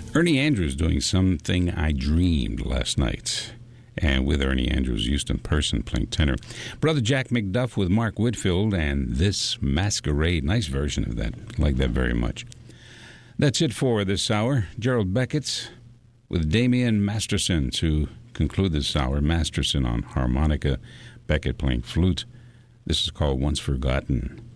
Ernie Andrews doing Something I Dreamed last night. And with Ernie Andrews, Houston Person playing tenor. Brother Jack McDuff with Mark Whitfield and This Masquerade. Nice version of that. I like that very much. That's it for this hour. Gerald Beckett's with Damian Masterson to conclude this hour. Masterson on harmonica, Beckett playing flute. This is called Once Forgotten.